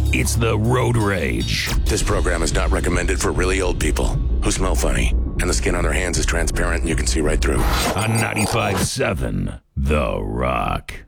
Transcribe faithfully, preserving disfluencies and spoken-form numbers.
It's the Road Rage. This program is not recommended for really old people who smell funny, and the skin on their hands is transparent and you can see right through. On ninety-five point seven, The Rock.